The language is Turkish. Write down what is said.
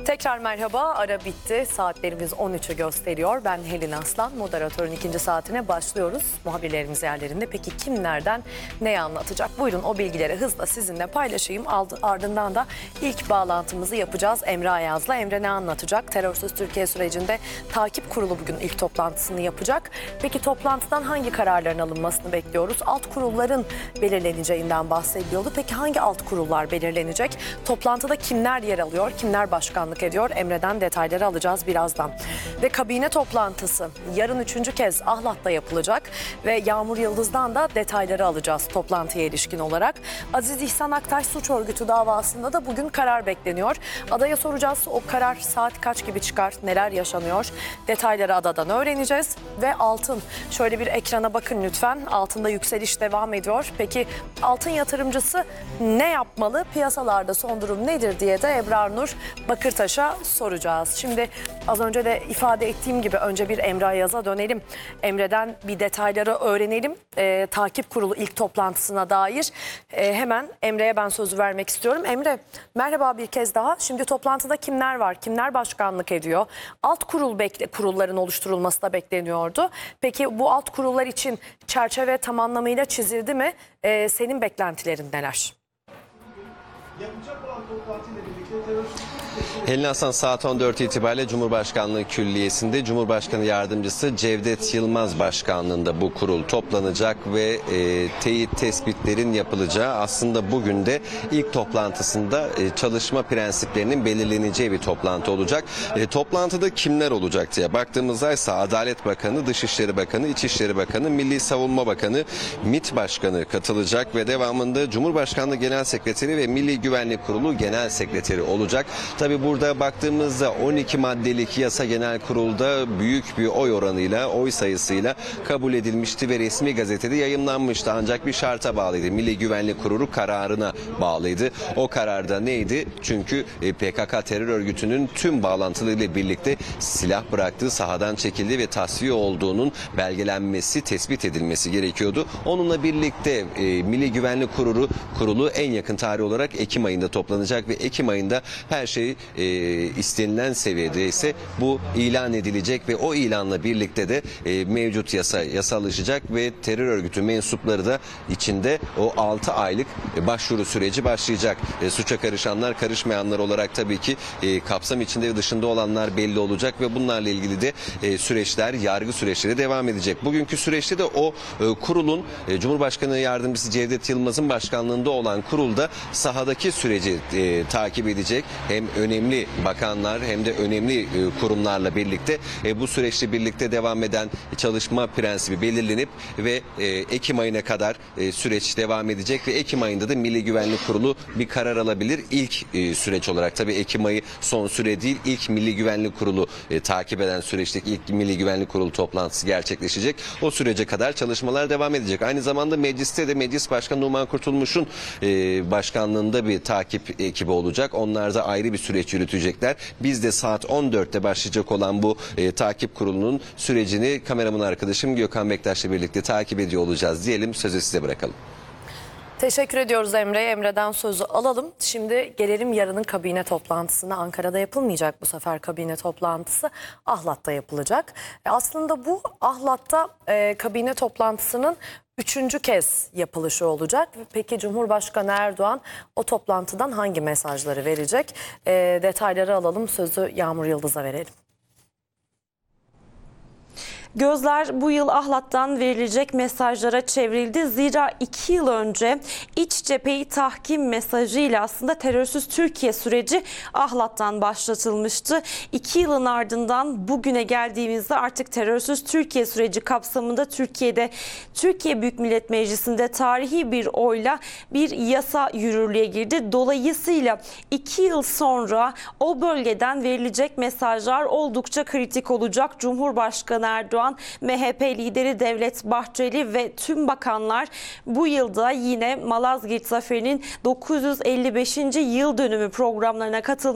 Tekrar merhaba, ara bitti. Saatlerimiz 13'ü gösteriyor. Ben Helin Aslan, moderatörün ikinci saatine başlıyoruz. Muhabirlerimiz yerlerinde. Peki kim nereden neyi anlatacak? Buyurun o bilgileri hızla sizinle paylaşayım. Ardından da ilk bağlantımızı yapacağız Emre Ayaz'la. Emre ne anlatacak? Terörsüz Türkiye sürecinde takip kurulu bugün ilk toplantısını yapacak. Peki toplantıdan hangi kararların alınmasını bekliyoruz? Alt kurulların belirleneceğinden bahsediyordu. Peki hangi alt kurullar belirlenecek? Toplantıda kimler yer alıyor? Kimler başkanlık ediyor? Emre'den detayları alacağız birazdan. Ve kabine toplantısı yarın 3. kez Ahlat'ta yapılacak ve Yağmur Yıldız'dan da detayları alacağız toplantıya ilişkin olarak. Aziz İhsan Aktaş suç örgütü davasında da bugün karar bekleniyor. Adaya soracağız, o karar saat kaç gibi çıkar, neler yaşanıyor? Detayları adadan öğreneceğiz. Ve altın, şöyle bir ekrana bakın lütfen. Altında yükseliş devam ediyor. Peki altın yatırımcısı ne yapmalı? Piyasalarda son durum nedir diye de Ebrar Nur Bakırtaş'a soracağız. Şimdi az önce de ifade ettiğim gibi önce bir Emre Ayaz'a dönelim. Emre'den bir detayları öğrenelim. Takip kurulu ilk toplantısına dair. Hemen Emre'ye ben sözü vermek istiyorum. Emre, merhaba bir kez daha. Şimdi toplantıda kimler var? Kimler başkanlık ediyor? Alt kurulların oluşturulması da bekleniyordu. Peki bu alt kurullar için çerçeve tam anlamıyla çizildi mi? Senin beklentilerin neler? Yapacak olan toplantıyla birlikte terörsüz Helin Aslan saat 14 itibariyle Cumhurbaşkanlığı Külliyesi'nde Cumhurbaşkanı Yardımcısı Cevdet Yılmaz başkanlığında bu kurul toplanacak ve teyit tespitlerin yapılacağı, aslında bugün de ilk toplantısında çalışma prensiplerinin belirleneceği bir toplantı olacak. Toplantıda kimler olacak diye baktığımızda ise Adalet Bakanı, Dışişleri Bakanı, İçişleri Bakanı, Milli Savunma Bakanı, MİT Başkanı katılacak ve devamında Cumhurbaşkanlığı Genel Sekreteri ve Milli Güvenlik Kurulu Genel Sekreteri olacak. Tabii burada baktığımızda 12 maddelik yasa genel kurulda büyük bir oy oranıyla, oy sayısıyla kabul edilmişti ve resmi gazetede yayımlanmıştı. Ancak bir şarta bağlıydı. Milli Güvenlik Kurulu kararına bağlıydı. O kararda neydi? Çünkü PKK terör örgütünün tüm bağlantılarıyla birlikte silah bıraktığı, sahadan çekildiği ve tasfiye olduğunun belgelenmesi, tespit edilmesi gerekiyordu. Onunla birlikte Milli Güvenlik Kurulu en yakın tarih olarak Ekim ayında toplanacak ve Ekim ayında her şey istenilen seviyede ise bu ilan edilecek ve o ilanla birlikte de mevcut yasallaşacak ve terör örgütü mensupları da içinde o 6 aylık başvuru süreci başlayacak. Suça karışanlar, karışmayanlar olarak tabii ki kapsam içinde ve dışında olanlar belli olacak ve bunlarla ilgili de süreçler, yargı süreçleri devam edecek. Bugünkü süreçte de o kurulun Cumhurbaşkanı Yardımcısı Cevdet Yılmaz'ın başkanlığında olan kurulda sahadaki süreci takip edecek. Hem önemli bakanlar hem de önemli kurumlarla birlikte bu süreçle birlikte devam eden çalışma prensibi belirlenip ve Ekim ayına kadar süreç devam edecek ve Ekim ayında da Milli Güvenlik Kurulu bir karar alabilir. İlk süreç olarak tabii Ekim ayı son süre değil, ilk Milli Güvenlik Kurulu takip eden süreçteki ilk Milli Güvenlik Kurulu toplantısı gerçekleşecek. O sürece kadar çalışmalar devam edecek. Aynı zamanda mecliste de Meclis Başkanı Numan Kurtulmuş'un başkanlığında bir takip ekibi olacak. Onlar da ayrı bir süreç yürütecekler. Biz de saat 14'te başlayacak olan bu takip kurulunun sürecini kameraman arkadaşım Gökhan Bektaş'la birlikte takip ediyor olacağız diyelim. Sözü size bırakalım. Teşekkür ediyoruz Emre'ye. Emre'den sözü alalım. Şimdi gelelim yarının kabine toplantısına. Ankara'da yapılmayacak bu sefer kabine toplantısı. Ahlat'ta yapılacak. Aslında bu Ahlat'ta kabine toplantısının 3. kez yapılışı olacak. Peki Cumhurbaşkanı Erdoğan o toplantıdan hangi mesajları verecek? Detayları alalım. Sözü Yağmur Yıldız'a verelim. Gözler bu yıl Ahlat'tan verilecek mesajlara çevrildi. Zira 2 yıl önce iç cepheyi tahkim mesajıyla aslında terörsüz Türkiye süreci Ahlat'tan başlatılmıştı. 2 yılın ardından bugüne geldiğimizde artık terörsüz Türkiye süreci kapsamında Türkiye Büyük Millet Meclisi'nde tarihi bir oyla bir yasa yürürlüğe girdi. Dolayısıyla 2 yıl sonra o bölgeden verilecek mesajlar oldukça kritik olacak. Cumhurbaşkanı Erdoğan, MHP lideri Devlet Bahçeli ve tüm bakanlar bu yılda yine Malazgirt Zaferi'nin 955. yıl dönümü programlarına katılmışlar.